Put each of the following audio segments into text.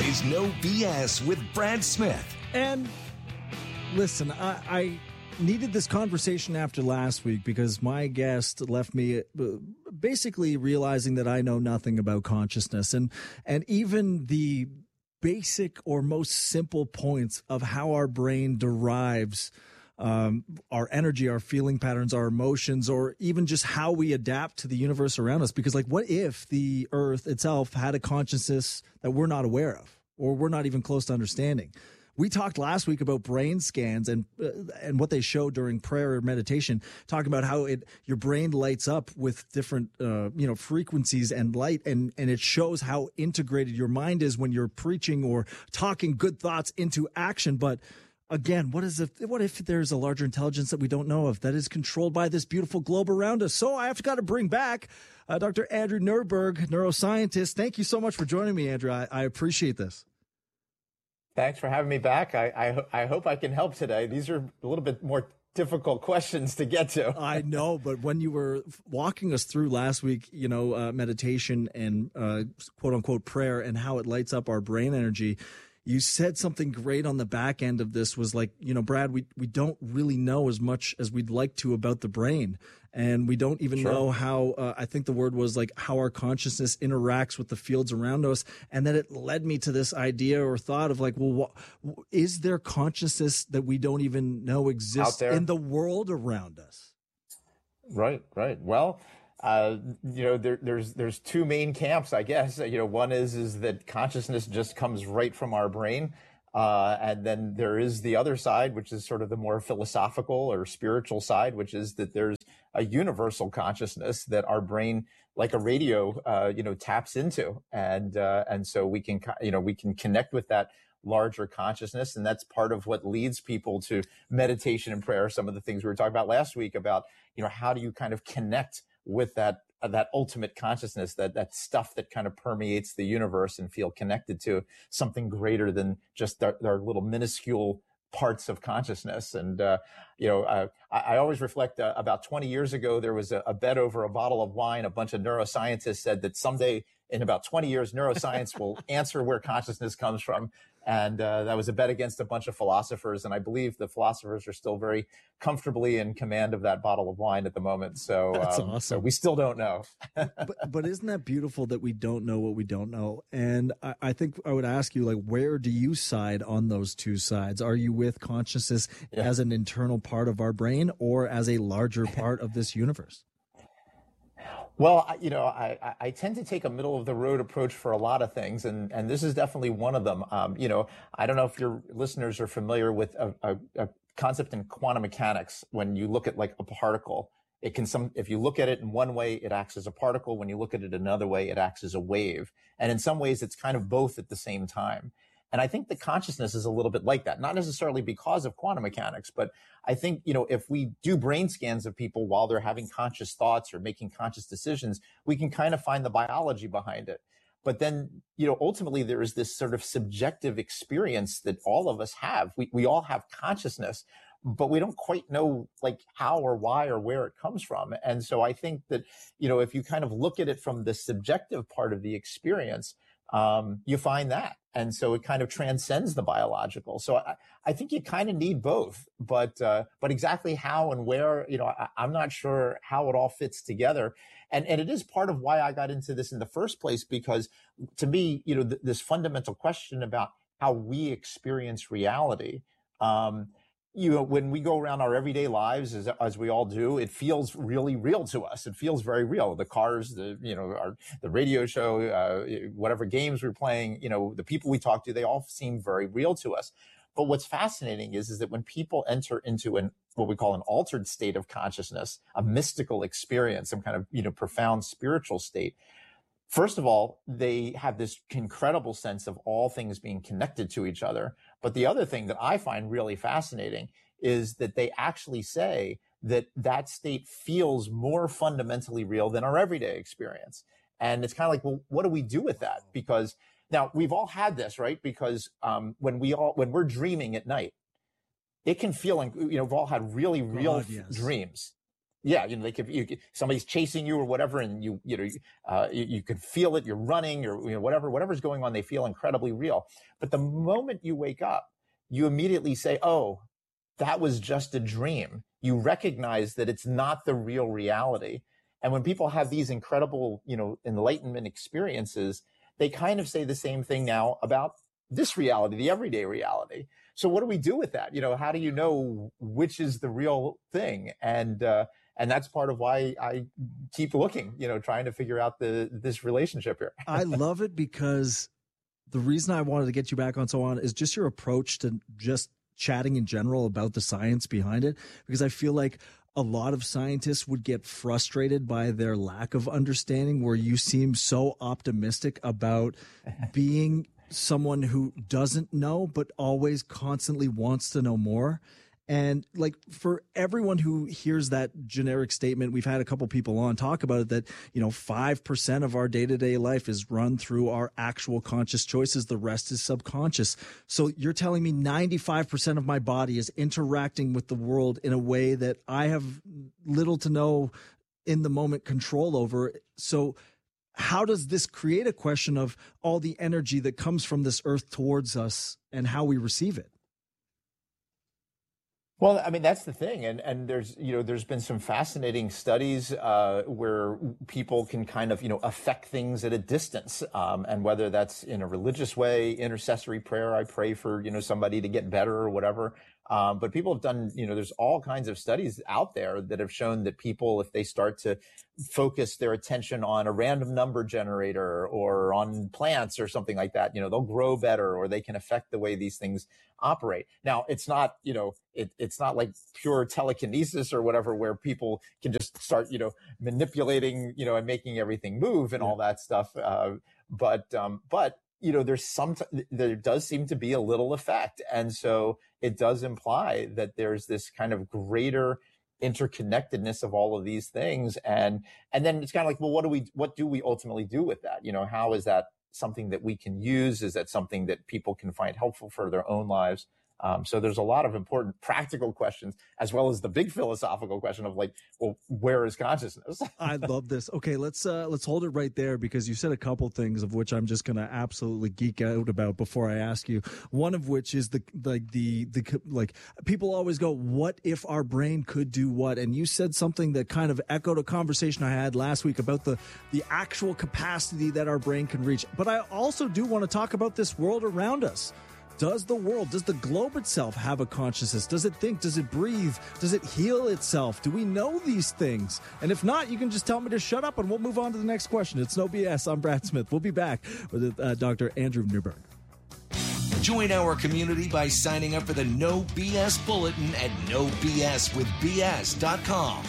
is No BS with Brad Smith. And listen, I needed this conversation after last week because my guest left me basically realizing that I know nothing about consciousness and even the basic or most simple points of how our brain derives our energy, our feeling patterns, our emotions, or even just how we adapt to the universe around us. Because, like, what if the Earth itself had a consciousness that we're not aware of or we're not even close to understanding? We talked last week about brain scans and what they show during prayer or meditation, talking about how your brain lights up with different frequencies and light, and it shows how integrated your mind is when you're preaching or talking good thoughts into action. But again, what if there's a larger intelligence that we don't know of that is controlled by this beautiful globe around us? So I have got to bring back Dr. Andrew Nurberg, neuroscientist. Thank you so much for joining me, Andrew. I appreciate this. Thanks for having me back. I hope I can help today. These are a little bit more difficult questions to get to. I know, but when you were walking us through last week, meditation and quote unquote prayer and how it lights up our brain energy, you said something great on the back end of this was like, Brad, we don't really know as much as we'd like to about the brain. And we don't even know how, I think the word was like how our consciousness interacts with the fields around us. And then it led me to this idea or thought of like, well, is there consciousness that we don't even know exists in the world around us? Right. Well, there's two main camps, I guess. One is that consciousness just comes right from our brain. And then there is the other side, which is sort of the more philosophical or spiritual side, which is that there's a universal consciousness that our brain, like a radio, taps into. And so we can connect with that larger consciousness. And that's part of what leads people to meditation and prayer. Some of the things we were talking about last week about, how do you kind of connect with that ultimate consciousness, that stuff that kind of permeates the universe and feel connected to something greater than just their little minuscule parts of consciousness. And, I always reflect about 20 years ago, there was a bet over a bottle of wine. A bunch of neuroscientists said that someday in about 20 years, neuroscience will answer where consciousness comes from. And that was a bet against a bunch of philosophers. And I believe the philosophers are still very comfortably in command of that bottle of wine at the moment. So that's awesome. So we still don't know. but isn't that beautiful that we don't know what we don't know? And I think I would ask you, like, where do you side on those two sides? Are you with consciousness as an internal part of our brain or as a larger part of this universe? Well, I tend to take a middle of the road approach for a lot of things, and this is definitely one of them. I don't know if your listeners are familiar with a concept in quantum mechanics. When you look at like a particle, if you look at it in one way, it acts as a particle. When you look at it another way, it acts as a wave. And in some ways, it's kind of both at the same time. And I think the consciousness is a little bit like that, not necessarily because of quantum mechanics, but I think, if we do brain scans of people while they're having conscious thoughts or making conscious decisions, we can kind of find the biology behind it. But then, ultimately there is this sort of subjective experience that all of us have. We all have consciousness, but we don't quite know like how or why or where it comes from. And so I think that, if you kind of look at it from the subjective part of the experience, you find that. And so it kind of transcends the biological. So I think you kind of need both, but exactly how and where, I'm not sure how it all fits together. And it is part of why I got into this in the first place, because to me, this fundamental question about how we experience reality, when we go around our everyday lives, as we all do, it feels really real to us. It feels very real. The cars, the radio show, whatever games we're playing, the people we talk to, they all seem very real to us. But what's fascinating is that when people enter into what we call an altered state of consciousness, a mystical experience, some kind of, profound spiritual state, first of all, they have this incredible sense of all things being connected to each other. But the other thing that I find really fascinating is that they actually say that state feels more fundamentally real than our everyday experience. And it's kind of like, well, what do we do with that? Because now we've all had this, right? Because when we're dreaming at night, it can feel like, we've all had really real dreams. yeah, you know, somebody's chasing you or whatever, and you can feel it. You're running, or whatever's going on, they feel incredibly real. But the moment you wake up, you immediately say, "Oh, that was just a dream." You recognize that it's not the real reality. And when people have these incredible, enlightenment experiences, they kind of say the same thing now about this reality, the everyday reality. So what do we do with that? How do you know which is the real thing? And that's part of why I keep looking, trying to figure out this relationship here. I love it, because the reason I wanted to get you back on so on is just your approach to just chatting in general about the science behind it, because I feel like a lot of scientists would get frustrated by their lack of understanding, where you seem so optimistic about being someone who doesn't know, but always constantly wants to know more. And like, for everyone who hears that generic statement, we've had a couple people on talk about it, that 5% of our day-to-day life is run through our actual conscious choices. The rest is subconscious. So you're telling me 95% of my body is interacting with the world in a way that I have little to no in the moment control over. So how does this create a question of all the energy that comes from this earth towards us and how we receive it? Well, I mean, that's the thing. And there's been some fascinating studies where people can kind of, affect things at a distance. And whether that's in a religious way, intercessory prayer, I pray for, somebody to get better or whatever. But people have done, there's all kinds of studies out there that have shown that people, if they start to focus their attention on a random number generator or on plants or something like that, they'll grow better, or they can affect the way these things operate. Now, it's not, it's not like pure telekinesis or whatever, where people can just start, manipulating, and making everything move and all that stuff. But there does seem to be a little effect. And so it does imply that there's this kind of greater interconnectedness of all of these things. And then it's kind of like, well, what do we ultimately do with that? How is that something that we can use? Is that something that people can find helpful for their own lives? So there's a lot of important practical questions, as well as the big philosophical question of like, well, where is consciousness? I love this. Okay, let's hold it right there, because you said a couple things of which I'm just going to absolutely geek out about before I ask you. One of which is the people always go, what if our brain could do what? And you said something that kind of echoed a conversation I had last week about the actual capacity that our brain can reach. But I also do want to talk about this world around us. Does the globe itself have a consciousness? Does it think? Does it breathe? Does it heal itself? Do we know these things? And if not, you can just tell me to shut up and we'll move on to the next question. It's No BS. I'm Brad Smith. We'll be back with Dr. Andrew Newberg. Join our community by signing up for the No BS Bulletin at nobswithbs.com.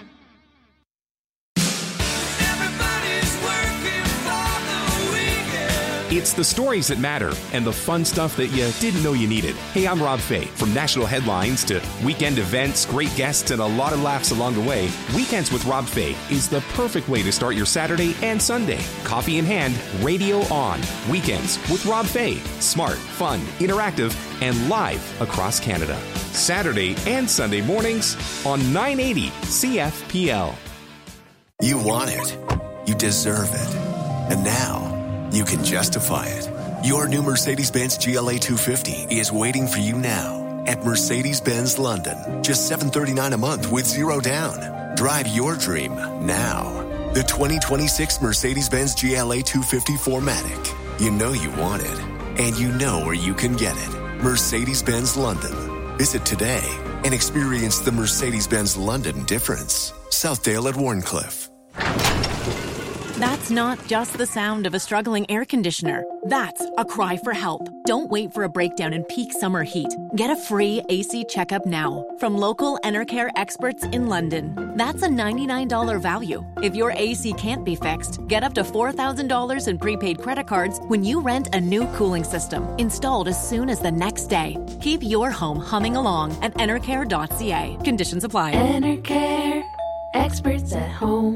It's the stories that matter and the fun stuff that you didn't know you needed. Hey, I'm Rob Fay. From national headlines to weekend events, great guests, and a lot of laughs along the way, Weekends with Rob Fay is the perfect way to start your Saturday and Sunday. Coffee in hand, radio on. Weekends with Rob Fay. Smart, fun, interactive, and live across Canada. Saturday and Sunday mornings on 980 CFPL. You want it. You deserve it. And now, you can justify it. Your new Mercedes-Benz GLA 250 is waiting for you now at Mercedes-Benz London. Just $739 a month with zero down. Drive your dream now. The 2026 Mercedes-Benz GLA 250 4MATIC. You know you want it, and you know where you can get it. Mercedes-Benz London. Visit today and experience the Mercedes-Benz London difference. Southdale at Warncliffe. That's not just the sound of a struggling air conditioner. That's a cry for help. Don't wait for a breakdown in peak summer heat. Get a free AC checkup now from local Enercare experts in London. That's a $99 value. If your AC can't be fixed, get up to $4,000 in prepaid credit cards when you rent a new cooling system, installed as soon as the next day. Keep your home humming along at enercare.ca. Conditions apply. Enercare, experts at home.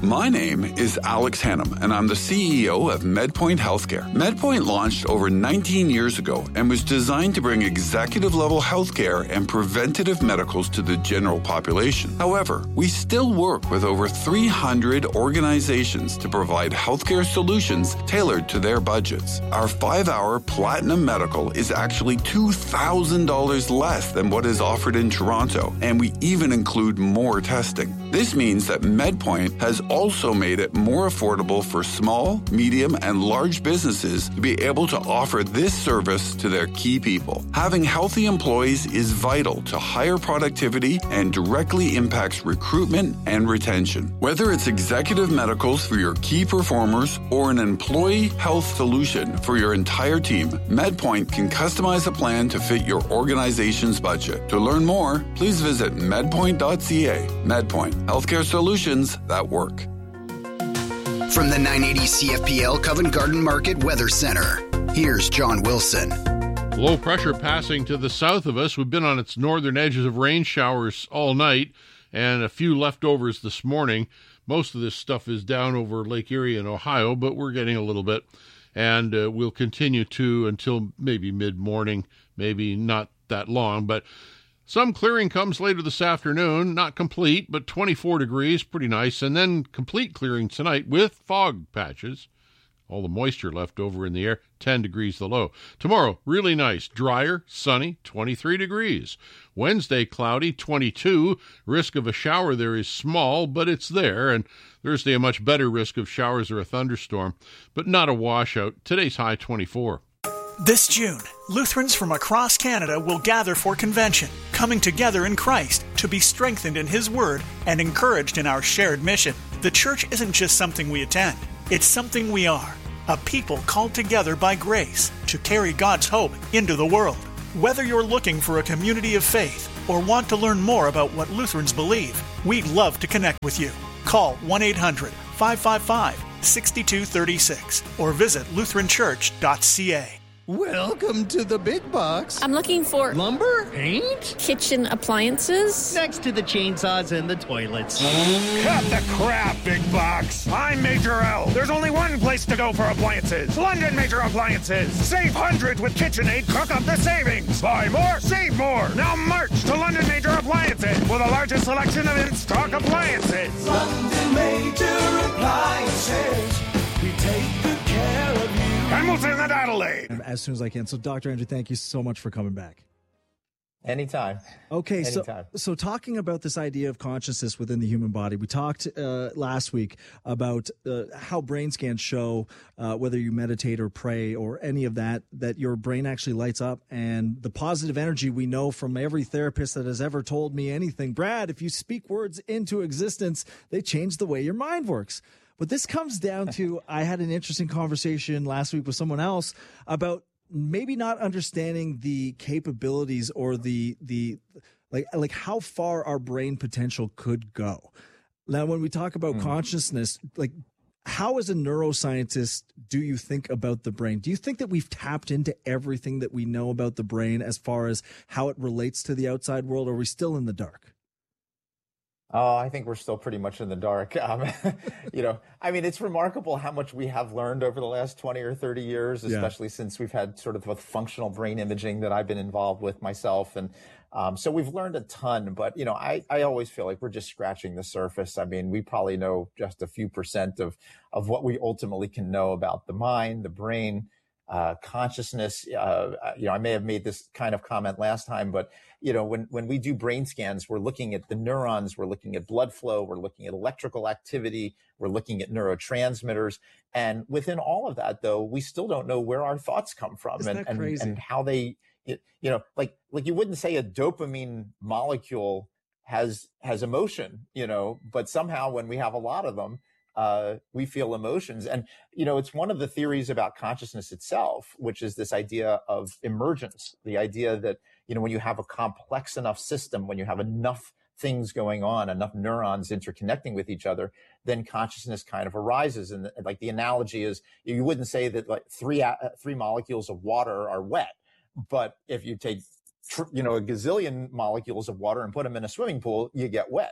My name is Alex Hannum, and I'm the CEO of MedPoint Healthcare. MedPoint launched over 19 years ago and was designed to bring executive-level healthcare and preventative medicals to the general population. However, we still work with over 300 organizations to provide healthcare solutions tailored to their budgets. Our 5-hour Platinum Medical is actually $2,000 less than what is offered in Toronto, and we even include more testing. This means that MedPoint has also made it more affordable for small, medium, and large businesses to be able to offer this service to their key people. Having healthy employees is vital to higher productivity and directly impacts recruitment and retention. Whether it's executive medicals for your key performers or an employee health solution for your entire team, MedPoint can customize a plan to fit your organization's budget. To learn more, please visit medpoint.ca. MedPoint, healthcare solutions that work. From the 980 CFPL Covent Garden Market Weather Center, here's John Wilson. Low pressure passing to the south of us. We've been on its northern edges of rain showers all night and a few leftovers this morning. Most of this stuff is down over Lake Erie in Ohio, but we're getting a little bit. And we'll continue to until maybe mid-morning, maybe not that long. But some clearing comes later this afternoon, not complete, but 24 degrees, pretty nice. And then complete clearing tonight with fog patches. All the moisture left over in the air, 10 degrees the low. Tomorrow, really nice, drier, sunny, 23 degrees. Wednesday, cloudy, 22. Risk of a shower there is small, but it's there. And Thursday, a much better risk of showers or a thunderstorm, but not a washout. Today's high, 24. This June, Lutherans from across Canada will gather for convention, coming together in Christ to be strengthened in His Word and encouraged in our shared mission. The church isn't just something we attend, it's something we are, a people called together by grace to carry God's hope into the world. Whether you're looking for a community of faith or want to learn more about what Lutherans believe, we'd love to connect with you. Call 1-800-555-6236 or visit lutheranchurch.ca. Welcome to the big box. I'm looking for lumber, paint, kitchen appliances. Next to the chainsaws and the toilets. Cut the crap, big box. I'm Major L. There's only one place to go for appliances. London Major Appliances. Save hundreds with KitchenAid. Cook up the savings. Buy more, save more. Now march to London Major Appliances for the largest selection of in-stock appliances. London Major Appliances. We take good care of you. Hamilton and Adelaide. As soon as I can. So, Dr. Andrew, thank you so much for coming back. Anytime. Okay, Anytime. So talking about this idea of consciousness within the human body, we talked last week about how brain scans show whether you meditate or pray or any of that your brain actually lights up, and the positive energy we know from every therapist that has ever told me anything. Brad, if you speak words into existence, they change the way your mind works. But this comes down to, I had an interesting conversation last week with someone else about maybe not understanding the capabilities or the like how far our brain potential could go. Now, when we talk about consciousness, like how as a neuroscientist do you think about the brain? Do you think that we've tapped into everything that we know about the brain as far as how it relates to the outside world, or are we still in the dark? Oh, I think we're still pretty much in the dark. It's remarkable how much we have learned over the last 20 or 30 years, especially since we've had sort of a functional brain imaging that I've been involved with myself. And so we've learned a ton, but, I always feel like we're just scratching the surface. I mean, we probably know just a few percent of what we ultimately can know about the mind, the brain, consciousness. I may have made this kind of comment last time, but when we do brain scans, we're looking at the neurons, we're looking at blood flow, we're looking at electrical activity, we're looking at neurotransmitters. And within all of that, though, we still don't know where our thoughts come from and how they, like you wouldn't say a dopamine molecule has emotion, but somehow when we have a lot of them, we feel emotions. And, it's one of the theories about consciousness itself, which is this idea of emergence, the idea that, when you have a complex enough system, when you have enough things going on, enough neurons interconnecting with each other, then consciousness kind of arises. And like the analogy is, you wouldn't say that like three molecules of water are wet, but if you take a gazillion molecules of water and put them in a swimming pool, you get wet.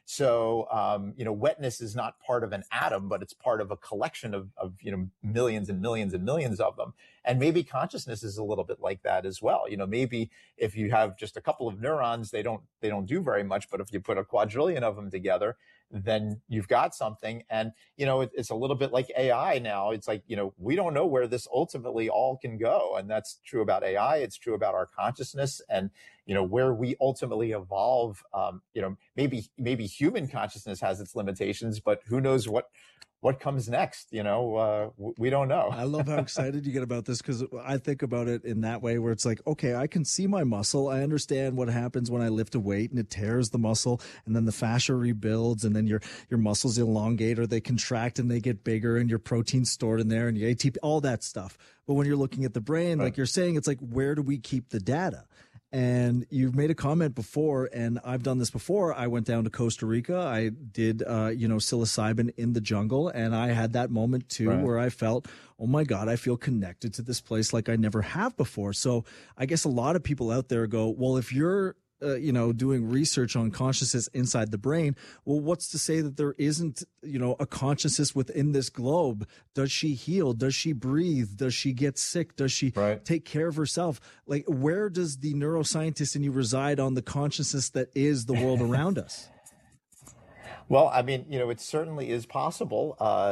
So, wetness is not part of an atom, but it's part of a collection of millions and millions and millions of them. And maybe consciousness is a little bit like that as well. Maybe if you have just a couple of neurons, they don't do very much. But if you put a quadrillion of them together, then you've got something. And, it's a little bit like AI now. It's like, we don't know where this ultimately all can go. And that's true about AI. It's true about our consciousness and, where we ultimately evolve. Maybe human consciousness has its limitations, but who knows what comes next? We don't know. I love how excited you get about this, because I think about it in that way where it's like, okay, I can see my muscle. I understand what happens when I lift a weight and it tears the muscle, and then the fascia rebuilds, and then your muscles elongate or they contract and they get bigger, and your protein's stored in there and your ATP, all that stuff. But when you're looking at the brain, like you're saying, it's like, where do we keep the data? And you've made a comment before, and I've done this before. I went down to Costa Rica. I did, psilocybin in the jungle, and I had that moment too, where I felt, oh my God, I feel connected to this place like I never have before. So I guess a lot of people out there go, well, if you're doing research on consciousness inside the brain, well, what's to say that there isn't, a consciousness within this globe? Does she heal? Does she breathe? Does she get sick? Does she take care of herself? Like, where does the neuroscientist in you reside on the consciousness that is the world around us? Well, I mean, it certainly is possible.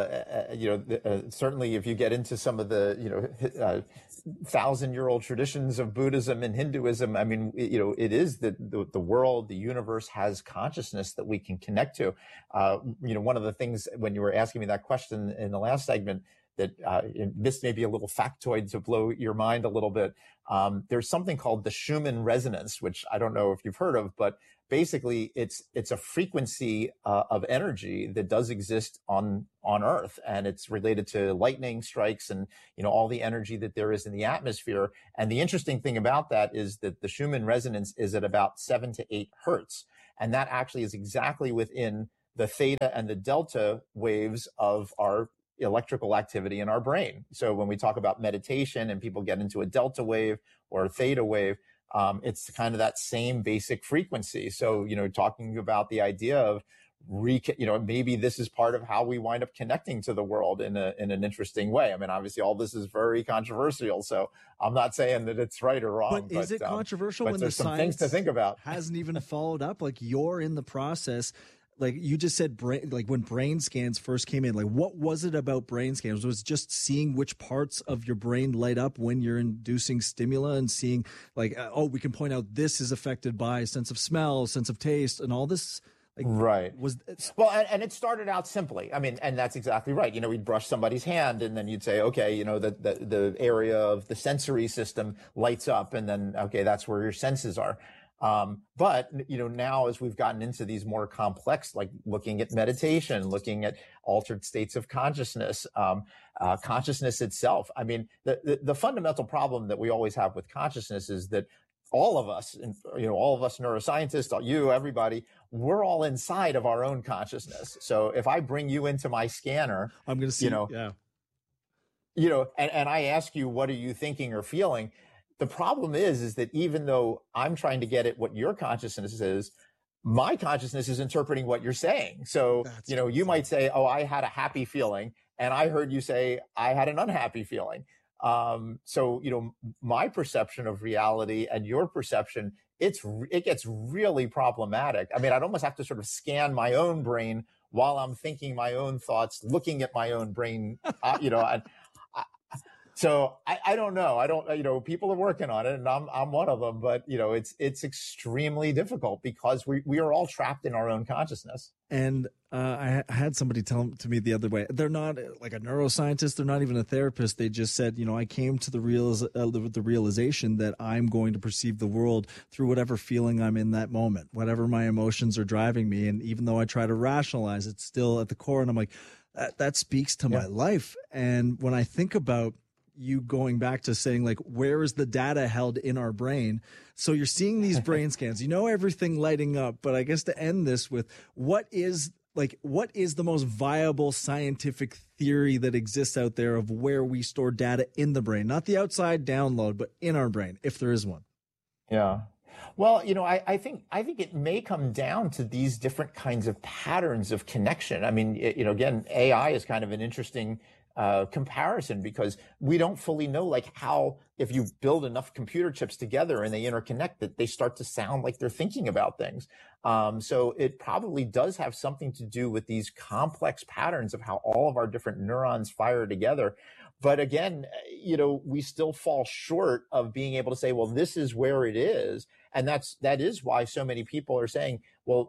Certainly if you get into some of the, 1,000-year-old traditions of Buddhism and Hinduism, I mean, it is the world, the universe has consciousness that we can connect to. One of the things when you were asking me that question in the last segment, that this may be a little factoid to blow your mind a little bit. There's something called the Schumann resonance, which I don't know if you've heard of, but basically it's a frequency of energy that does exist on Earth, and it's related to lightning strikes and all the energy that there is in the atmosphere. And the interesting thing about that is that the Schumann resonance is at about 7 to 8 hertz, and that actually is exactly within the theta and the delta waves of our electrical activity in our brain. So when we talk about meditation and people get into a delta wave or a theta wave, it's kind of that same basic frequency. So, talking about the idea of maybe this is part of how we wind up connecting to the world in an interesting way. I mean, obviously all this is very controversial, so I'm not saying that it's right or wrong. But is it controversial when there's the some things to think about? Hasn't even followed up? Like, you're in the process. Like you just said, like when brain scans first came in, like what was it about brain scans? Was it just seeing which parts of your brain light up when you're inducing stimuli, and seeing like, we can point out this is affected by sense of smell, sense of taste, and all this? Like, right. And it started out simply. I mean, and that's exactly right. We'd brush somebody's hand, and then you'd say, okay, the area of the sensory system lights up, and then, okay, that's where your senses are. But now as we've gotten into these more complex, like looking at meditation, looking at altered states of consciousness, consciousness itself. I mean, the fundamental problem that we always have with consciousness is that all of us, all of us neuroscientists, everybody, we're all inside of our own consciousness. So if I bring you into my scanner, I'm going to see, and I ask you, what are you thinking or feeling? The problem is that even though I'm trying to get at what your consciousness is, my consciousness is interpreting what you're saying. So, you might say, oh, I had a happy feeling, and I heard you say I had an unhappy feeling. So, my perception of reality and your perception, it gets really problematic. I mean, I'd almost have to sort of scan my own brain while I'm thinking my own thoughts, looking at my own brain, So I don't know. I don't, people are working on it, and I'm one of them, but it's extremely difficult because we are all trapped in our own consciousness. And I had somebody tell to me the other way, they're not like a neuroscientist. They're not even a therapist. They just said, I came to the realization that I'm going to perceive the world through whatever feeling I'm in that moment, whatever my emotions are driving me. And even though I try to rationalize, it's still at the core. And I'm like, that speaks to my life. And when I think about you going back to saying, like, where is the data held in our brain? So you're seeing these brain scans, everything lighting up, but I guess to end this with, what is the most viable scientific theory that exists out there of where we store data in the brain? Not the outside download, but in our brain, if there is one. Yeah. Well, I think it may come down to these different kinds of patterns of connection. I mean, again, AI is kind of an interesting comparison because we don't fully know like how, if you build enough computer chips together and they interconnect, that they start to sound like they're thinking about things. So it probably does have something to do with these complex patterns of how all of our different neurons fire together. But again, we still fall short of being able to say, well, this is where it is. And that is why so many people are saying, well,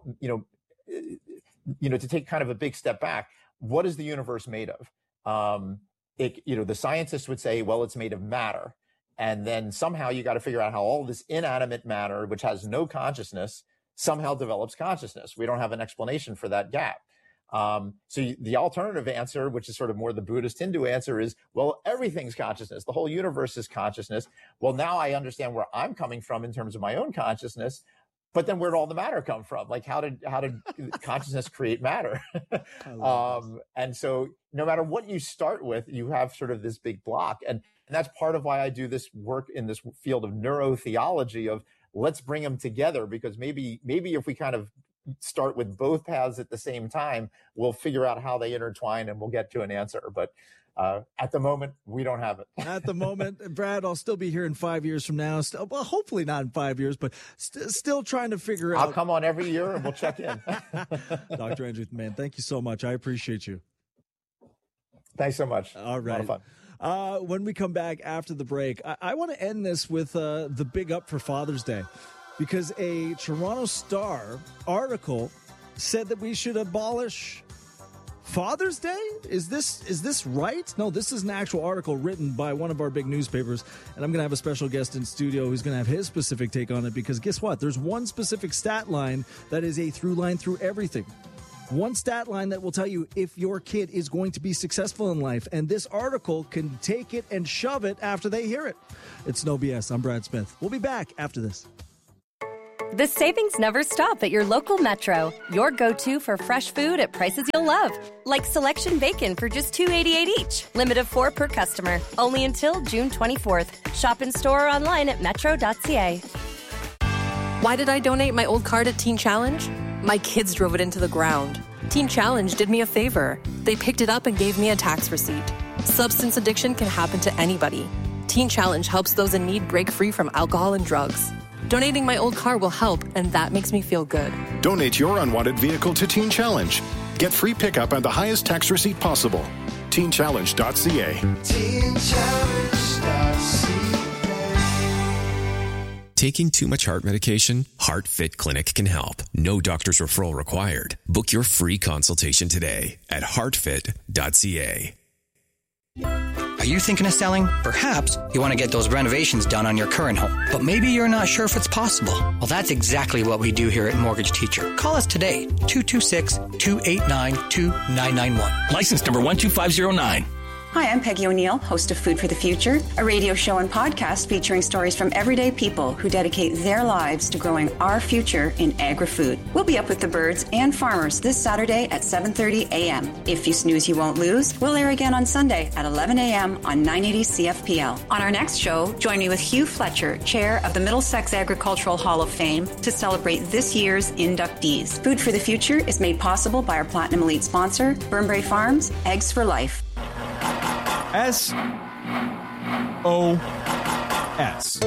to take kind of a big step back, what is the universe made of? The scientists would say, well, it's made of matter. And then somehow you got to figure out how all this inanimate matter, which has no consciousness, somehow develops consciousness. We don't have an explanation for that gap. So the alternative answer, which is sort of more the Buddhist Hindu answer, is, well, everything's consciousness. The whole universe is consciousness. Well, now I understand where I'm coming from in terms of my own consciousness. But then where'd all the matter come from? Like, how did consciousness create matter? And so no matter what you start with, you have sort of this big block. And that's part of why I do this work in this field of neurotheology of let's bring them together, because maybe if we kind of start with both paths at the same time, we'll figure out how they intertwine and we'll get to an answer. But at the moment, we don't have it. At the moment, Brad, I'll still be here in 5 years from now. Well, hopefully not in 5 years, but still trying to figure out. I'll come on every year and we'll check in. Dr. Andrew, man, thank you so much. I appreciate you. Thanks so much. All right. A lot of fun. When we come back after the break, I want to end this with the big up for Father's Day, because a Toronto Star article said that we should abolish Father's Day? Is this right? No, this is an actual article written by one of our big newspapers, and I'm going to have a special guest in studio who's going to have his specific take on it, because guess what? There's one specific stat line that is a through line through everything. One stat line that will tell you if your kid is going to be successful in life, and this article can take it and shove it after they hear it. It's No BS. I'm Brad Smith. We'll be back after this. The savings never stop at your local Metro. Your go-to for fresh food at prices you'll love. Like Selection Bacon for just $2.88 each. Limit of 4 per customer. Only until June 24th. Shop in store or online at metro.ca. Why did I donate my old car to Teen Challenge? My kids drove it into the ground. Teen Challenge did me a favor. They picked it up and gave me a tax receipt. Substance addiction can happen to anybody. Teen Challenge helps those in need break free from alcohol and drugs. Donating my old car will help, and that makes me feel good. Donate your unwanted vehicle to Teen Challenge. Get free pickup and the highest tax receipt possible. TeenChallenge.ca. TeenChallenge.ca. Taking too much heart medication? HeartFit Clinic can help. No doctor's referral required. Book your free consultation today at heartfit.ca. Are you thinking of selling? Perhaps you want to get those renovations done on your current home, but maybe you're not sure if it's possible. Well, that's exactly what we do here at Mortgage Teacher. Call us today, 226-289-2991. License number 12509. Hi, I'm Peggy O'Neill, host of Food for the Future, a radio show and podcast featuring stories from everyday people who dedicate their lives to growing our future in agri-food. We'll be up with the birds and farmers this Saturday at 7:30 a.m. If you snooze, you won't lose. We'll air again on Sunday at 11 a.m. on 980 CFPL. On our next show, join me with Hugh Fletcher, chair of the Middlesex Agricultural Hall of Fame, to celebrate this year's inductees. Food for the Future is made possible by our Platinum Elite sponsor, Burnbrae Farms, Eggs for Life. SOS.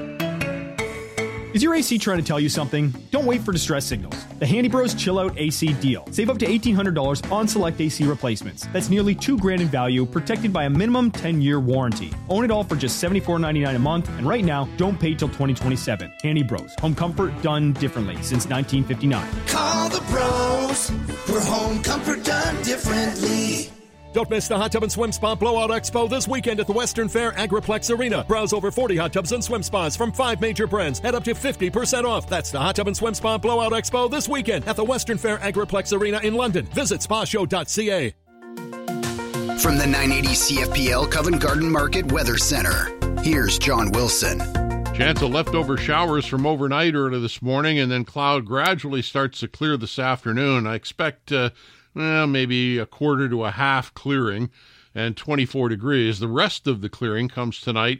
Is your AC trying to tell you something? Don't wait for distress signals. The Handy Bros Chill Out AC deal. Save up to $1,800 on select AC replacements. That's nearly $2,000 in value, protected by a minimum 10-year warranty. Own it all for just $74.99 a month, and right now, don't pay till 2027. Handy Bros. Home comfort done differently since 1959. Call the bros for home comfort done differently. Don't miss the Hot Tub and Swim Spa Blowout Expo this weekend at the Western Fair Agriplex Arena. Browse over 40 hot tubs and swim spas from 5 major brands at up to 50% off. That's the Hot Tub and Swim Spa Blowout Expo this weekend at the Western Fair Agriplex Arena in London. Visit spashow.ca. From the 980 CFPL Covent Garden Market Weather Center, here's John Wilson. Chance of leftover showers from overnight early this morning, and then cloud gradually starts to clear this afternoon. I expect maybe a quarter to a half clearing and 24 degrees. The rest of the clearing comes tonight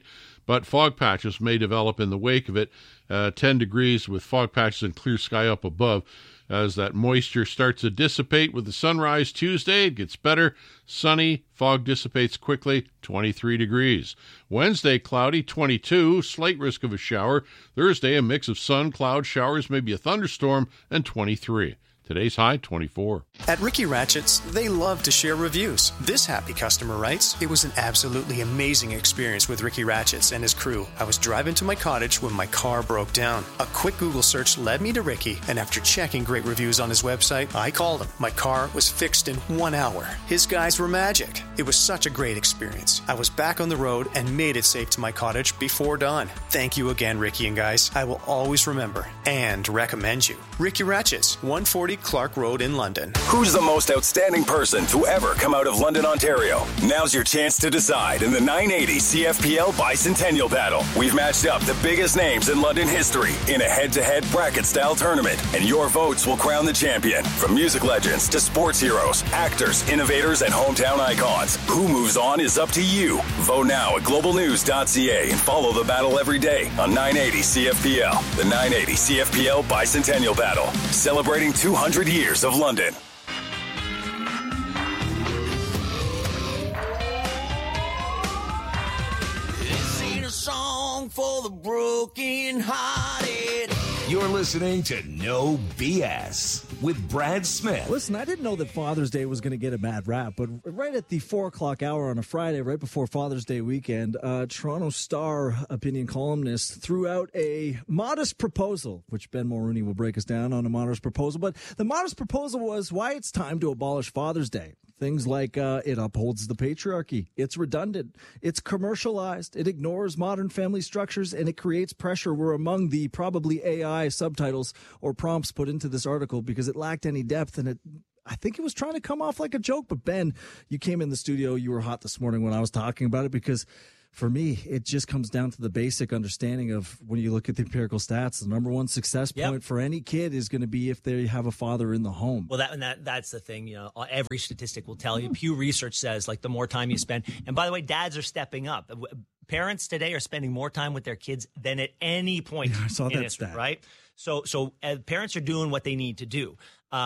but fog patches may develop in the wake of it. 10 degrees with fog patches and clear sky up above. As that moisture starts to dissipate with the sunrise Tuesday, it gets better. Sunny, fog dissipates quickly, 23 degrees. Wednesday, cloudy, 22, slight risk of a shower. Thursday, a mix of sun, cloud, showers, maybe a thunderstorm, and 23. Today's high, 24. At Ricky Ratchett's, they love to share reviews. This happy customer writes, "It was an absolutely amazing experience with Ricky Ratchett's and his crew. I was driving to my cottage when my car broke down. A quick Google search led me to Ricky, and after checking great reviews on his website, I called him. My car was fixed in 1 hour. His guys were magic. It was such a great experience. I was back on the road and made it safe to my cottage before dawn. Thank you again, Ricky and guys. I will always remember and recommend you. Ricky Ratchett's, 140 Clark Road in London." Who's the most outstanding person to ever come out of London, Ontario? Now's your chance to decide in the 980 CFPL Bicentennial Battle. We've matched up the biggest names in London history in a head-to-head bracket-style tournament, and your votes will crown the champion. From music legends to sports heroes, actors, innovators, and hometown icons. Who moves on is up to you. Vote now at globalnews.ca and follow the battle every day on 980 CFPL. The 980 CFPL Bicentennial Battle, celebrating 200 years of London. This ain't a song for the broken-hearted. You're listening to No BS with Brad Smith. Listen, I didn't know that Father's Day was going to get a bad rap, but right at the 4 o'clock hour on a Friday, right before Father's Day weekend, Toronto Star opinion columnist threw out a modest proposal, which Ben Mulrooney will break us down on a modest proposal. But the modest proposal was why it's time to abolish Father's Day. Things like it upholds the patriarchy, it's redundant, it's commercialized, it ignores modern family structures, and it creates pressure were among the probably AI subtitles or prompts put into this article because it lacked any depth, and I think it was trying to come off like a joke. But Ben, you came in the studio, you were hot this morning when I was talking about it, because for me, it just comes down to the basic understanding of when you look at the empirical stats, the number one success point for any kid is going to be if they have a father in the home. Well, that's the thing. You know, every statistic will tell you. Pew Research says, like, the more time you spend. And by the way, dads are stepping up. Parents today are spending more time with their kids than at any point. I saw that history, stat. right? So parents are doing what they need to do.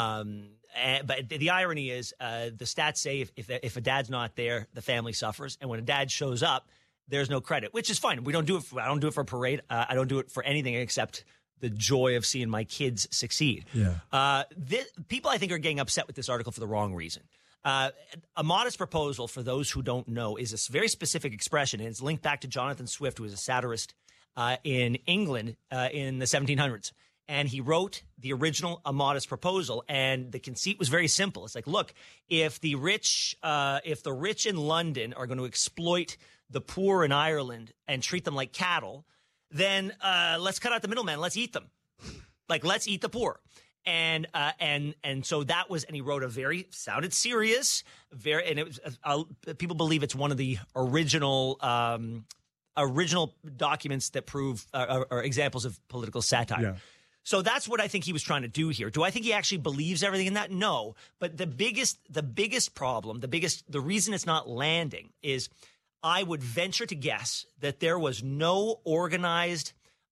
But the irony is, the stats say if a dad's not there, the family suffers, and when a dad shows up, there's no credit, which is fine. I don't do it for parade. I don't do it for anything except the joy of seeing my kids succeed. Yeah. People, I think, are getting upset with this article for the wrong reason. A modest proposal, for those who don't know, is a very specific expression, and it's linked back to Jonathan Swift, who was a satirist in England in the 1700s. And he wrote the original A Modest Proposal, and the conceit was very simple. It's like, look, if the rich in London are going to exploit the poor in Ireland and treat them like cattle, then let's cut out the middleman. Let's eat them. Like, let's eat the poor. And so that was, and he wrote sounded serious, and it was, people believe it's one of the original documents that prove, or examples of political satire. Yeah. So that's what I think he was trying to do here. Do I think he actually believes everything in that? No. But the biggest problem, the reason it's not landing is, I would venture to guess that there was no organized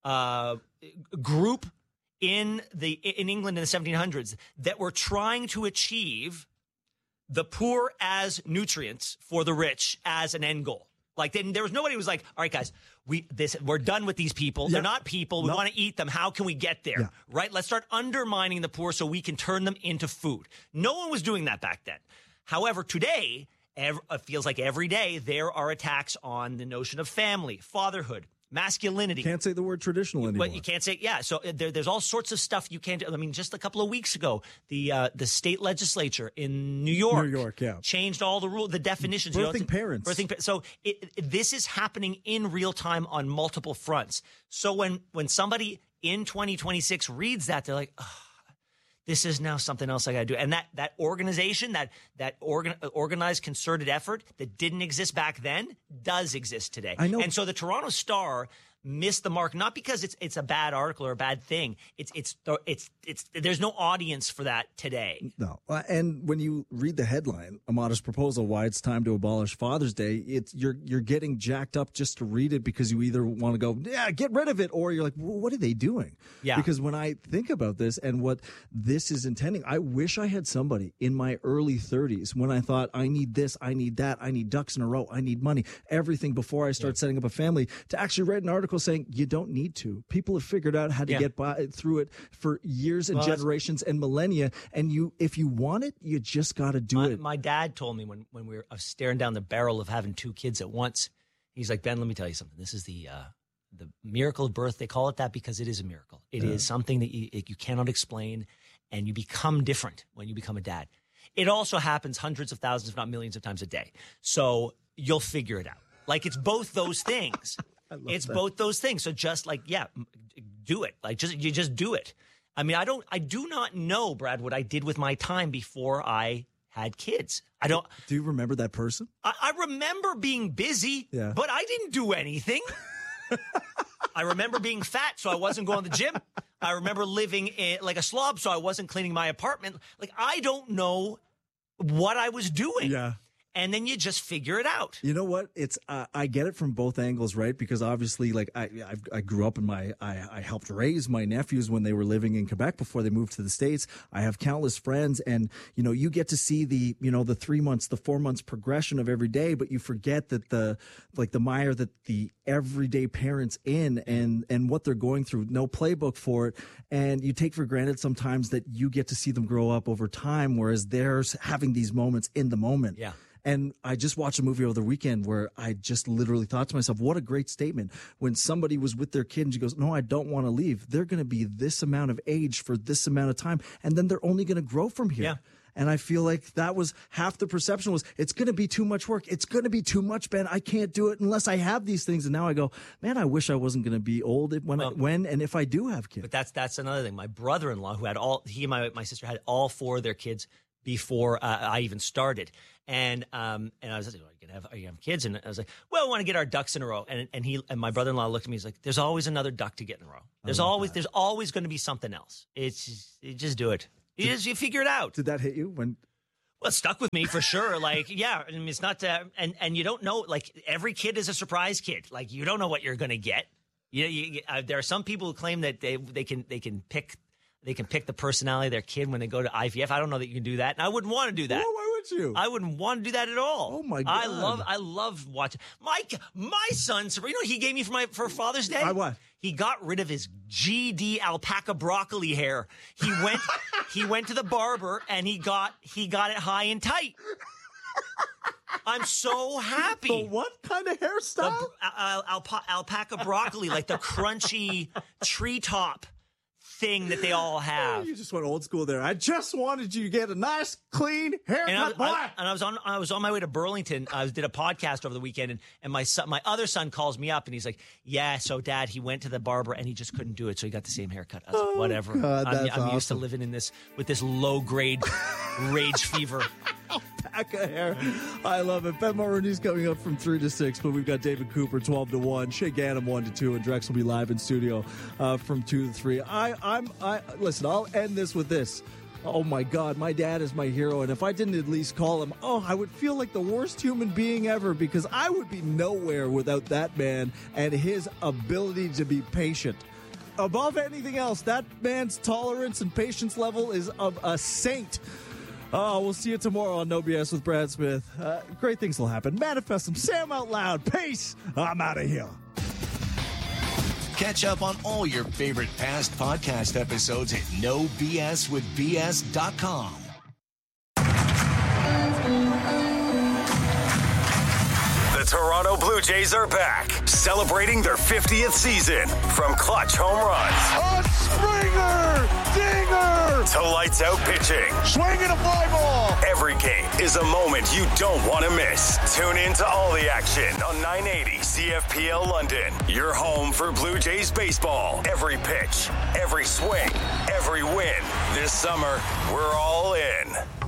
group in England in the 1700s that were trying to achieve the poor as nutrients for the rich as an end goal. Like, there was nobody who was like, all right, guys, we're done with these people. Yeah. They're not people. We want to eat them. How can we get there? Yeah. Right? Let's start undermining the poor so we can turn them into food. No one was doing that back then. However, today, it feels like every day there are attacks on the notion of family, fatherhood, masculinity. Can't say the word traditional anymore. But you can't say, yeah. So there's all sorts of stuff you can't do. I mean, just a couple of weeks ago, the state legislature in New York changed all the rules, the definitions. Birthing parents. So this is happening in real time on multiple fronts. So when somebody in 2026 reads that, they're like, oh, this is now something else I got to do. And that organization, that organized, concerted effort that didn't exist back then does exist today. I know. And so the Toronto Star missed the mark, not because it's a bad article or a bad thing. It's there's no audience for that today. No. And when you read the headline, A Modest Proposal, Why It's Time to Abolish Father's Day, you're getting jacked up just to read it because you either want to go, yeah, get rid of it, or you're like, well, what are they doing? Yeah. Because when I think about this and what this is intending, I wish I had somebody in my early 30s when I thought, I need this, I need that, I need ducks in a row, I need money, everything before I start setting up a family, to actually write an article saying you don't need to. People have figured out how to get by through it for years and generations and millennia. And if you want it, you just got to do it. My dad told me when we were staring down the barrel of having 2 kids at once, he's like, Ben, let me tell you something. This is the miracle of birth. They call it that because it is a miracle. It is something that you cannot explain, and you become different when you become a dad. It also happens hundreds of thousands, if not millions of times a day. So you'll figure it out. Like, it's both those things. It's both those things. So just like, do it. Like, you just do it. I mean, I do not know, Brad, what I did with my time before I had kids. I don't. Do you remember that person? I remember being busy, but I didn't do anything. I remember being fat, so I wasn't going to the gym. I remember living like a slob, so I wasn't cleaning my apartment. Like, I don't know what I was doing. Yeah. And then you just figure it out. You know what? It's I get it from both angles, right? Because obviously, like I grew up I helped raise my nephews when they were living in Quebec before they moved to the States. I have countless friends, and you get to see the 3 months, the 4 months progression of every day, but you forget that the mire that the everyday parents in and what they're going through, no playbook for it, and you take for granted sometimes that you get to see them grow up over time, whereas they're having these moments in the moment. Yeah. And I just watched a movie over the weekend where I just literally thought to myself, what a great statement. When somebody was with their kid and she goes, no, I don't want to leave. They're going to be this amount of age for this amount of time, and then they're only going to grow from here. Yeah. And I feel like that was half the perception was, it's going to be too much work. It's going to be too much, Ben. I can't do it unless I have these things. And now I go, man, I wish I wasn't going to be old when and if I do have kids. But that's another thing. My brother-in-law, who had he and my sister had all 4 of their kids before I even started. And I was like, are you have kids? And I was like, well, I want to get our ducks in a row. And my brother-in-law looked at me. He's like, there's always another duck to get in a row. There's always going to be something else. You just do it. You figure it out. Did that hit you when? Well, it stuck with me for sure. Like, yeah, I mean, it's not, and you don't know, like, every kid is a surprise kid. Like, you don't know what you're going to get. There are some people who claim that they can pick the personality of their kid when they go to IVF. I don't know that you can do that. And I wouldn't want to do that. Well, why would you? I wouldn't want to do that at all. Oh my God. I love watching my son. You know what he gave me for Father's Day? What? He got rid of his GD alpaca broccoli hair. He went to the barber and he got it high and tight. I'm so happy. The what kind of hairstyle? Alpaca broccoli, like the crunchy treetop thing that they all have. You just went old school there. I just wanted you to get a nice, clean haircut, boy. I was on my way to Burlington. I did a podcast over the weekend, and my other son calls me up, and he's like, "Yeah, so Dad, he went to the barber, and he just couldn't do it, so he got the same haircut." I was like, "Whatever." God, I'm awesome. used to living in this with this low grade rage fever. Alpaca hair. I love it. Ben Mulroney's coming up from 3 to 6, but we've got David Cooper 12 to 1, Shea Gannam 1 to 2, and Drex will be live in studio from 2 to 3. Listen, I'll end this with this. Oh my God, my dad is my hero, and if I didn't at least call him, I would feel like the worst human being ever, because I would be nowhere without that man and his ability to be patient. Above anything else, that man's tolerance and patience level is of a saint. We'll see you tomorrow on No BS with Brad Smith. Great things will happen. Manifest them. Say them out loud. Peace. I'm out of here. Catch up on all your favorite past podcast episodes at NoBSWithBS.com. The Toronto Blue Jays are back, celebrating their 50th season. From clutch home runs, a Springer dinger, to lights out pitching, swinging a fly ball. Every game is a moment you don't want to miss. Tune in to all the action on 980 CFPL London. Your home for Blue Jays baseball. Every pitch, every swing, every win. This summer, we're all in.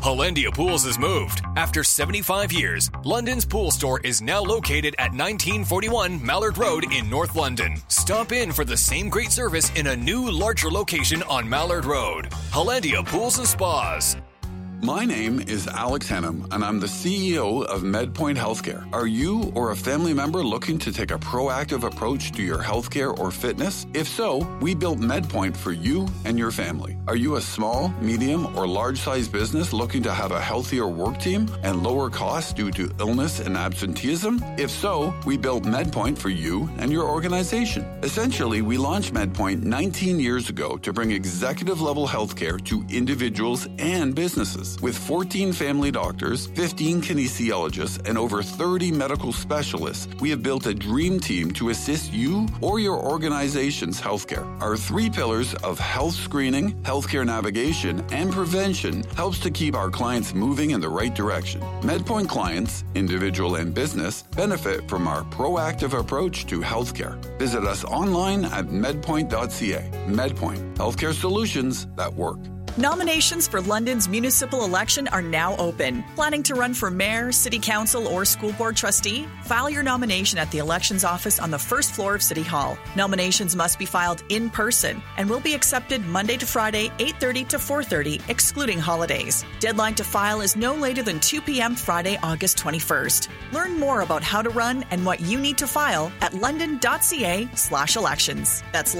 Hollandia Pools has moved. After 75 years, London's pool store is now located at 1941 Mallard Road in North London. Stop in for the same great service in a new, larger location on Mallard Road. Hollandia Pools and Spas. My name is Alex Hennum, and I'm the CEO of MedPoint Healthcare. Are you or a family member looking to take a proactive approach to your healthcare or fitness? If so, we built MedPoint for you and your family. Are you a small, medium, or large-sized business looking to have a healthier work team and lower costs due to illness and absenteeism? If so, we built MedPoint for you and your organization. Essentially, we launched MedPoint 19 years ago to bring executive-level healthcare to individuals and businesses. With 14 family doctors, 15 kinesiologists, and over 30 medical specialists, we have built a dream team to assist you or your organization's healthcare. Our 3 pillars of health screening, healthcare navigation, and prevention helps to keep our clients moving in the right direction. MedPoint clients, individual and business, benefit from our proactive approach to healthcare. Visit us online at medpoint.ca. MedPoint, healthcare solutions that work. Nominations for London's municipal election are now open. Planning to run for mayor, city council, or school board trustee? File your nomination at the elections office on the first floor of City Hall. Nominations must be filed in person and will be accepted Monday to Friday, 8:30 to 4:30, excluding holidays. Deadline to file is no later than 2 p.m. Friday, August 21st. Learn more about how to run and what you need to file at london.ca/elections. That's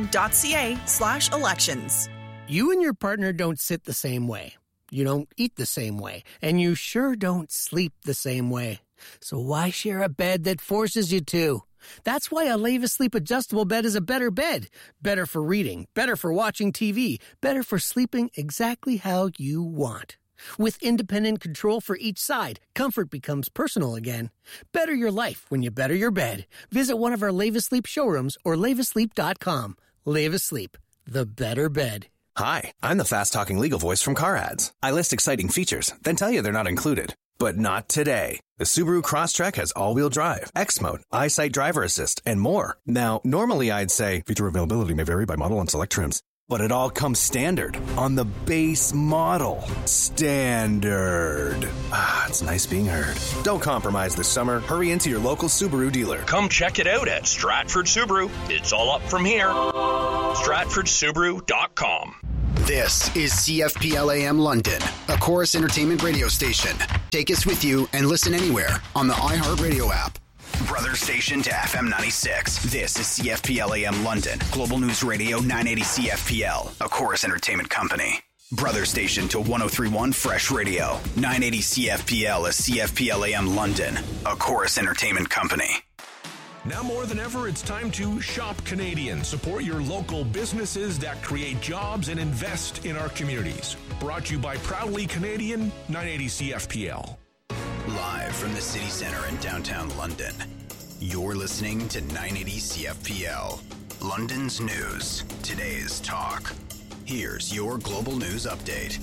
london.ca/elections. You and your partner don't sit the same way. You don't eat the same way. And you sure don't sleep the same way. So why share a bed that forces you to? That's why a Leva Sleep adjustable bed is a better bed. Better for reading, better for watching TV, better for sleeping exactly how you want. With independent control for each side, comfort becomes personal again. Better your life when you better your bed. Visit one of our Leva Sleep showrooms or levasleep.com. Leva Sleep, the better bed. Hi, I'm the fast-talking legal voice from Car Ads. I list exciting features, then tell you they're not included. But not today. The Subaru Crosstrek has all-wheel drive, X-Mode, EyeSight driver assist, and more. Now, normally I'd say feature availability may vary by model and select trims. But it all comes standard on the base model. Standard. Ah, it's nice being heard. Don't compromise this summer. Hurry into your local Subaru dealer. Come check it out at Stratford Subaru. It's all up from here. StratfordSubaru.com. This is CFPL AM London, a Chorus Entertainment radio station. Take us with you and listen anywhere on the iHeartRadio app. Brother station to FM 96. This is CFPL AM London, Global News Radio 980 CFPL, a Chorus Entertainment company. Brother station to 1031 Fresh Radio, 980 CFPL is CFPL AM London, a Chorus Entertainment company. Now more than ever, it's time to shop Canadian. Support your local businesses that create jobs and invest in our communities. Brought to you by Proudly Canadian, 980 CFPL. Live from the city center in downtown London, you're listening to 980 CFPL. London's news, today's talk. Here's your global news update.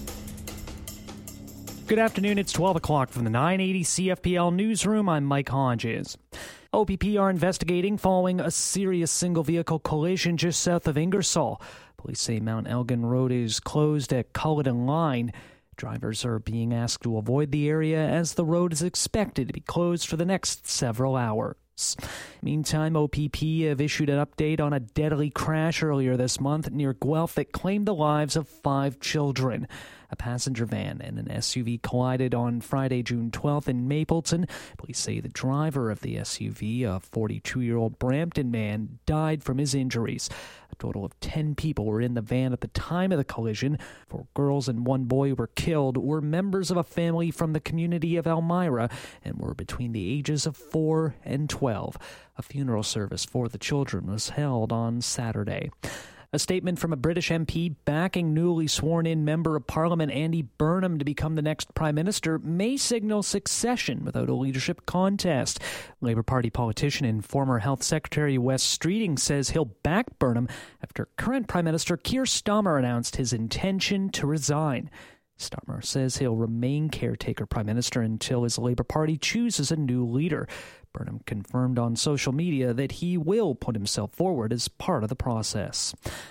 Good afternoon, it's 12 o'clock from the 980 CFPL newsroom. I'm Mike Hodges. OPP are investigating following a serious single-vehicle collision just south of Ingersoll. Police say Mount Elgin Road is closed at Culloden Line. Drivers are being asked to avoid the area as the road is expected to be closed for the next several hours. Meantime, OPP have issued an update on a deadly crash earlier this month near Guelph that claimed the lives of 5 children. A passenger van and an SUV collided on Friday, June 12th in Mapleton. Police say the driver of the SUV, a 42-year-old Brampton man, died from his injuries. A total of 10 people were in the van at the time of the collision. 4 girls and 1 boy who were killed were members of a family from the community of Elmira and were between the ages of 4 and 12. A funeral service for the children was held on Saturday. A statement from a British MP backing newly sworn-in Member of Parliament Andy Burnham to become the next Prime Minister may signal succession without a leadership contest. Labour Party politician and former Health Secretary Wes Streeting says he'll back Burnham after current Prime Minister Keir Starmer announced his intention to resign. Starmer says he'll remain caretaker Prime Minister until his Labour Party chooses a new leader. Burnham confirmed on social media that he will put himself forward as part of the process.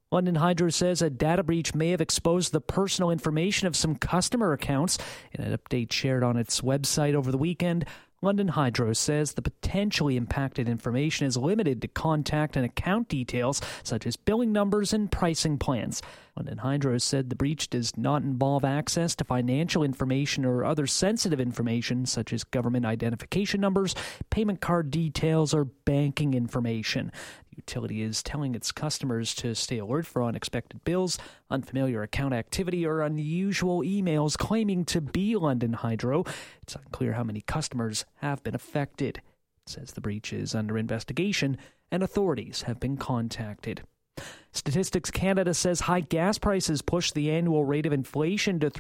London Hydro says a data breach may have exposed the personal information of some customer accounts. In an update shared on its website over the weekend, London Hydro says the potentially impacted information is limited to contact and account details such as billing numbers and pricing plans. London Hydro said the breach does not involve access to financial information or other sensitive information such as government identification numbers, payment card details, or banking information. The utility is telling its customers to stay alert for unexpected bills, unfamiliar account activity, or unusual emails claiming to be London Hydro. It's unclear how many customers have been affected. It says the breach is under investigation and authorities have been contacted. Statistics Canada says high gas prices pushed the annual rate of inflation to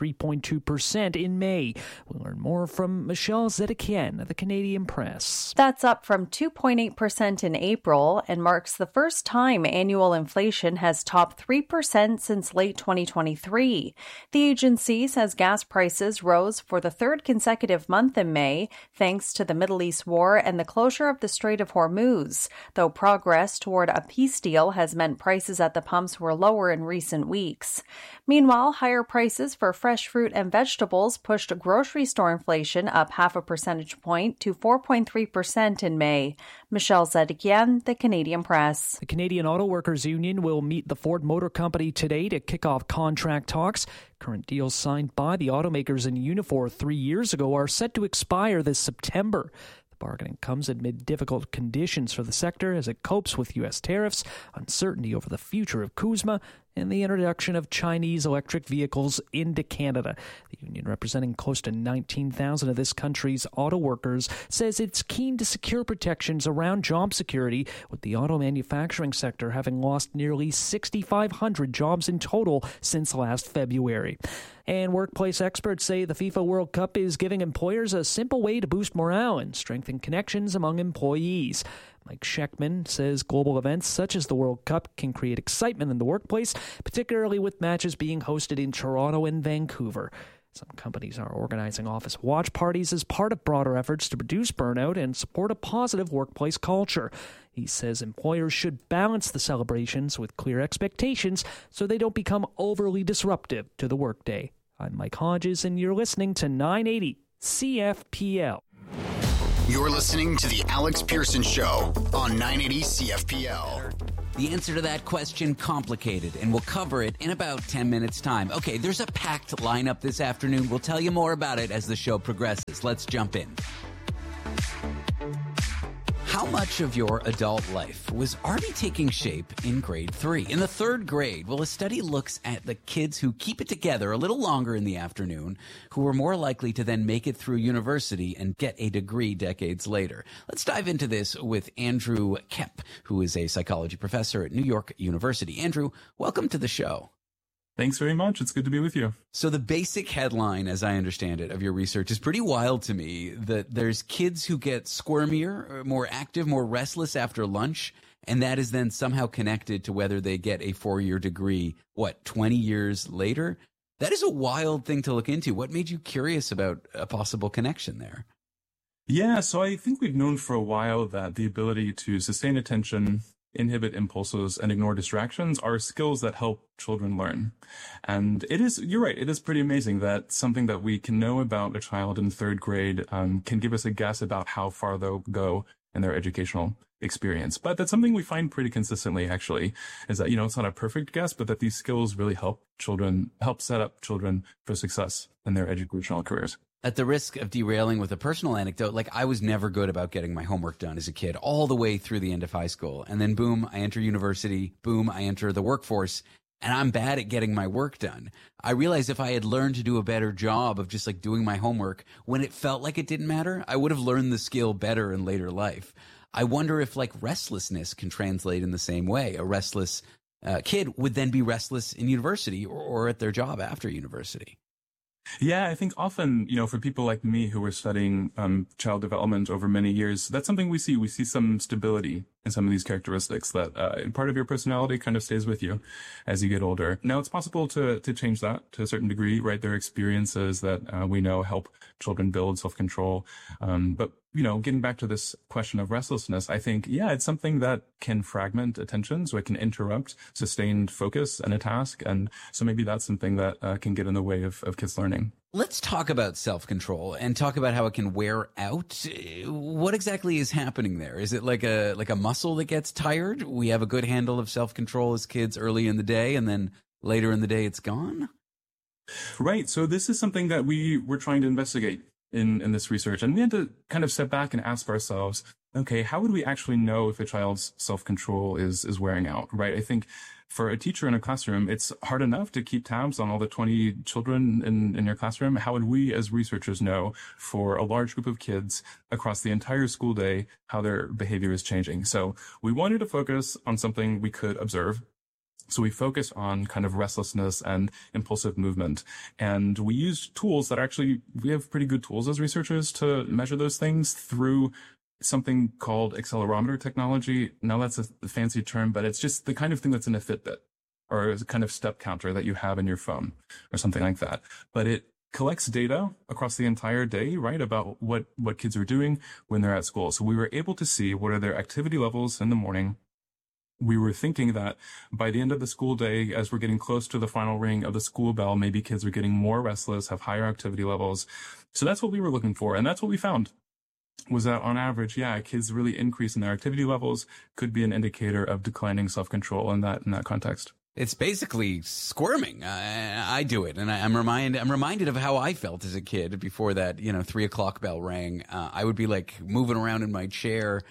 3.2% in May. We'll learn more from Michelle Zedekian of the Canadian Press. That's up from 2.8% in April and marks the first time annual inflation has topped 3% since late 2023. The agency says gas prices rose for the third consecutive month in May, thanks to the Middle East war and the closure of the Strait of Hormuz, though progress toward a peace deal has meant prices at the pumps were lower in recent weeks. Meanwhile, higher prices for fresh fruit and vegetables pushed grocery store inflation up 0.5 percentage point to 4.3% in May. Michelle Zedekian, the Canadian Press. The Canadian Auto Workers Union will meet the Ford Motor Company today to kick off contract talks. Current deals signed by the automakers in Unifor 3 years ago are set to expire this September. Bargaining comes amid difficult conditions for the sector as it copes with U.S. tariffs, uncertainty over the future of CUSMA, and the introduction of Chinese electric vehicles into Canada. The union, representing close to 19,000 of this country's auto workers, says it's keen to secure protections around job security, with the auto manufacturing sector having lost nearly 6,500 jobs in total since last February. And workplace experts say the FIFA World Cup is giving employers a simple way to boost morale and strengthen connections among employees. Mike Scheckman says global events such as the World Cup can create excitement in the workplace, particularly with matches being hosted in Toronto and Vancouver. Some companies are organizing office watch parties as part of broader efforts to reduce burnout and support a positive workplace culture. He says employers should balance the celebrations with clear expectations so they don't become overly disruptive to the workday. I'm Mike Hodges, and you're listening to 980 CFPL. You're listening to The Alex Pearson Show on 980 CFPL. The answer to that question, complicated, and we'll cover it in about 10 minutes' time. Okay, there's a packed lineup this afternoon. We'll tell you more about it as the show progresses. Let's jump in. How much of your adult life was already taking shape in grade 3? In the third grade, well, a study looks at the kids who keep it together a little longer in the afternoon, who are more likely to then make it through university and get a degree decades later. Let's dive into this with Andrew Kemp, who is a psychology professor at New York University. Andrew, welcome to the show. Thanks very much. It's good to be with you. So the basic headline, as I understand it, of your research is pretty wild to me, that there's kids who get squirmier, more active, more restless after lunch, and that is then somehow connected to whether they get a 4-year degree, 20 years later? That is a wild thing to look into. What made you curious about a possible connection there? Yeah, so I think we've known for a while that the ability to sustain attention, inhibit impulses, and ignore distractions are skills that help children learn. And you're right, it is pretty amazing that something that we can know about a child in third grade can give us a guess about how far they'll go in their educational experience. But that's something we find pretty consistently, actually, is that, it's not a perfect guess, but that these skills really help set up children for success in their educational careers. At the risk of derailing with a personal anecdote, I was never good about getting my homework done as a kid, all the way through the end of high school. And then boom, I enter university, boom, I enter the workforce, and I'm bad at getting my work done. I realized if I had learned to do a better job of just doing my homework when it felt like it didn't matter, I would have learned the skill better in later life. I wonder if restlessness can translate in the same way. A restless kid would then be restless in university or at their job after university. Yeah, I think often, for people like me who were studying child development over many years, that's something we see. We see some stability in some of these characteristics that part of your personality kind of stays with you as you get older. Now, it's possible to change that to a certain degree, right? There are experiences that we know help children build self-control. But, getting back to this question of restlessness, I think, it's something that can fragment attention, so it can interrupt sustained focus in a task. And so maybe that's something that can get in the way of kids learning. Let's talk about self-control and talk about how it can wear out. What exactly is happening there? Is it like a muscle that gets tired? We have a good handle of self-control as kids early in the day, and then later in the day it's gone? Right. So this is something that we were trying to investigate in this research. And we had to kind of step back and ask ourselves, okay, how would we actually know if a child's self-control is wearing out, right? I think for a teacher in a classroom, it's hard enough to keep tabs on all the 20 children in your classroom. How would we as researchers know for a large group of kids across the entire school day how their behavior is changing? So we wanted to focus on something we could observe. So we focus on kind of restlessness and impulsive movement. And we use tools that we have pretty good tools as researchers to measure those things through something called accelerometer technology. Now that's a fancy term, but it's just the kind of thing that's in a Fitbit or a kind of step counter that you have in your phone or something like that. But it collects data across the entire day, right, about what kids are doing when they're at school. So we were able to see what are their activity levels in the morning. We were thinking that by the end of the school day, as we're getting close to the final ring of the school bell, maybe kids are getting more restless, have higher activity levels. So that's what we were looking for. And that's what we found was that on average, kids really increase in their activity levels could be an indicator of declining self-control in that context. It's basically squirming. I do it, and I'm reminded of how I felt as a kid before that 3:00 bell rang. I would be like moving around in my chair.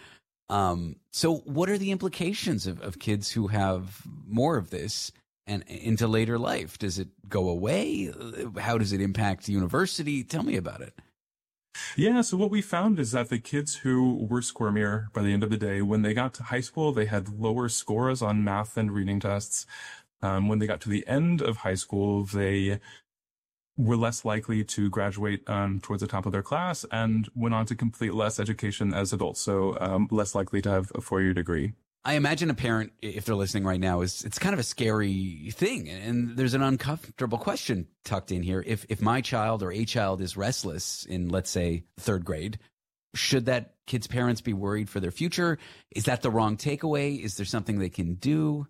So what are the implications of kids who have more of this and into later life? Does it go away? How does it impact the university? Tell me about it. Yeah, so what we found is that the kids who were squirmier by the end of the day, when they got to high school, they had lower scores on math and reading tests. When they got to the end of high school, they were less likely to graduate towards the top of their class and went on to complete less education as adults, so less likely to have a 4-year degree. I imagine a parent, if they're listening right now, it's kind of a scary thing. And there's an uncomfortable question tucked in here. If my child or a child is restless in, let's say, 3rd grade, should that kid's parents be worried for their future? Is that the wrong takeaway? Is there something they can do?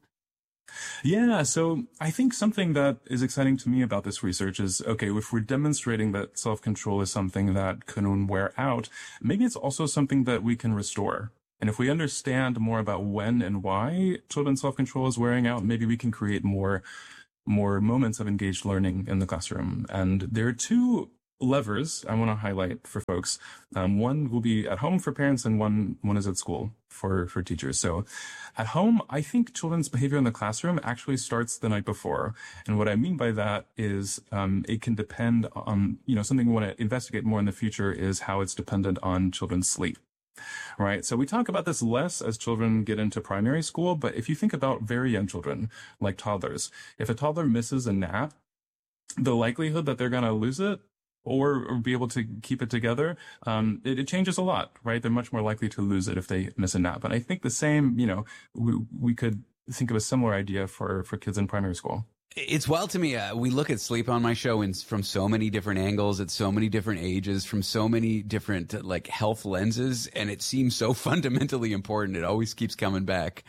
Yeah, so I think something that is exciting to me about this research is, okay, if we're demonstrating that self-control is something that can wear out, maybe it's also something that we can restore. And if we understand more about when and why children's self-control is wearing out, maybe we can create more moments of engaged learning in the classroom. And there are 2 levers I want to highlight for folks. One will be at home for parents and one is at school for teachers. So at home, I think children's behavior in the classroom actually starts the night before. And what I mean by that is it can depend on, something we want to investigate more in the future is how it's dependent on children's sleep. Right. So we talk about this less as children get into primary school. But if you think about very young children, like toddlers, if a toddler misses a nap, the likelihood that they're going to lose it or be able to keep it together, it changes a lot, right? They're much more likely to lose it if they miss a nap. And I think the same, we could think of a similar idea for kids in primary school. It's wild to me. We look at sleep on my show from so many different angles, at so many different ages, from so many different health lenses, and it seems so fundamentally important. It always keeps coming back.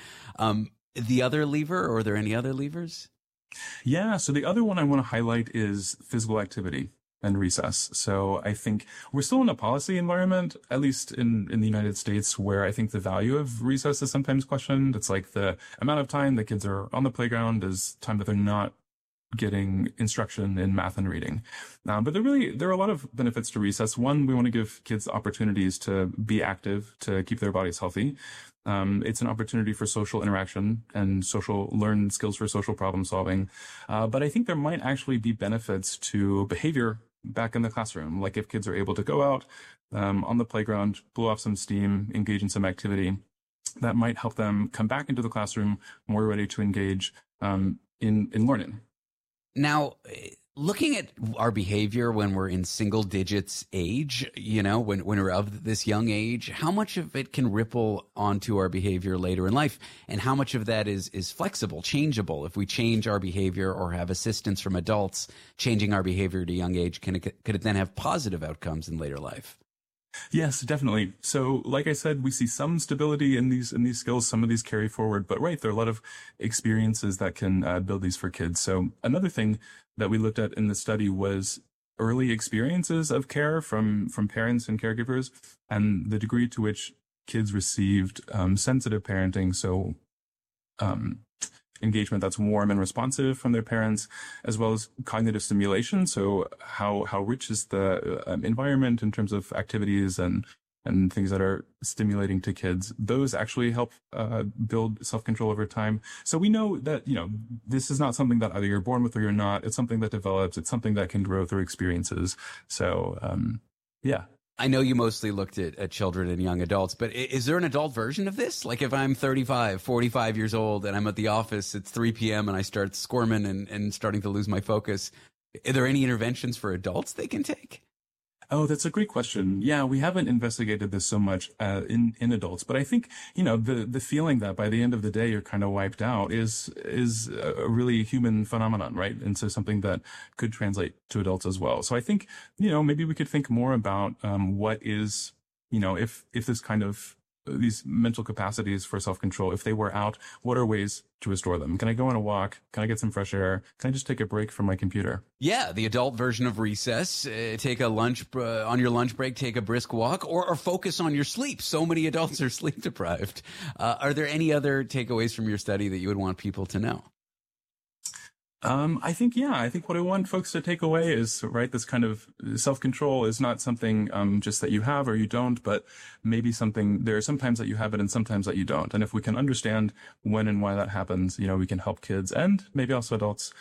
The other lever, or are there any other levers? Yeah, so the other one I want to highlight is physical activity and recess. So I think we're still in a policy environment, at least in the United States, where I think the value of recess is sometimes questioned. It's like the amount of time the kids are on the playground is time that they're not getting instruction in math and reading. But there are a lot of benefits to recess. One, we want to give kids opportunities to be active, to keep their bodies healthy. It's an opportunity for social interaction and learn skills for social problem solving. But I think there might actually be benefits to behavior back in the classroom. Like if kids are able to go out on the playground, blow off some steam, engage in some activity, that might help them come back into the classroom more ready to engage in learning. Now, Looking at our behavior when we're in single digits age, when we're of this young age, how much of it can ripple onto our behavior later in life? And how much of that is flexible, changeable? If we change our behavior or have assistance from adults changing our behavior at a young age, could it then have positive outcomes in later life? Yes, definitely. So, like I said, we see some stability in these skills. Some of these carry forward, but there are a lot of experiences that can build these for kids. So, another thing that we looked at in the study was early experiences of care from parents and caregivers, and the degree to which kids received sensitive parenting. So, engagement that's warm and responsive from their parents, as well as cognitive stimulation. So how rich is the environment in terms of activities and things that are stimulating to kids. Those actually help build self-control over time. So we know that, this is not something that either you're born with or you're not. It's something that develops. It's something that can grow through experiences. So, yeah. I know you mostly looked at children and young adults, but is there an adult version of this? Like if I'm 35, 45 years old and I'm at the office, it's 3 p.m. and I start squirming and starting to lose my focus, are there any interventions for adults they can take? Oh, that's a great question. Yeah, we haven't investigated this so much in adults, but I think, the feeling that by the end of the day you're kind of wiped out is a really human phenomenon, right? And so something that could translate to adults as well. So I think, maybe we could think more about what is, if this kind of these mental capacities for self-control, if they were out, what are ways to restore them? Can I go on a walk? Can I get some fresh air? Can I just take a break from my computer? Yeah, the adult version of recess. Take a lunch on your lunch break, take a brisk walk, or focus on your sleep. So many adults are sleep deprived. Are there any other takeaways from your study that you would want people to know? I think what I want folks to take away is, right, this kind of self-control is not something just that you have or you don't, but maybe there are some times that you have it and sometimes that you don't. And if we can understand when and why that happens, we can help kids and maybe also adults,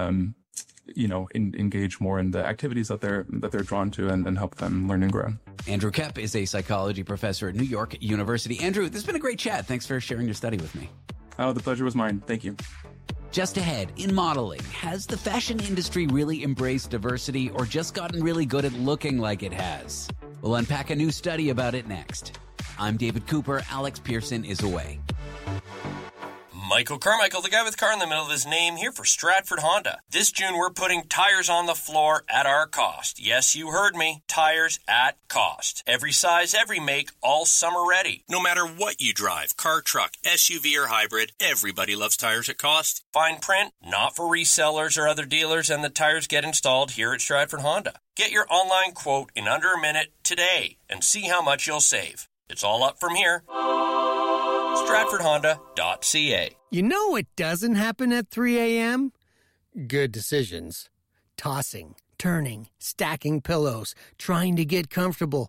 engage more in the activities that they're drawn to and help them learn and grow. Andrew Kep is a psychology professor at New York University. Andrew, this has been a great chat. Thanks for sharing your study with me. Oh, the pleasure was mine. Thank you. Just ahead, in modeling, has the fashion industry really embraced diversity or just gotten really good at looking like it has? We'll unpack a new study about it next. I'm David Cooper. Alex Pearson is away. Michael Carmichael, the guy with car in the middle of his name, here for Stratford Honda. This June, we're putting tires on the floor at our cost. Yes, you heard me. Tires at cost. Every size, every make, all summer ready. No matter what you drive, car, truck, SUV, or hybrid, everybody loves tires at cost. Fine print, not for resellers or other dealers, and the tires get installed here at Stratford Honda. Get your online quote in under a minute today and see how much you'll save. It's all up from here. StratfordHonda.ca. You know what doesn't happen at 3 a.m.? Good decisions. Tossing, turning, stacking pillows, trying to get comfortable.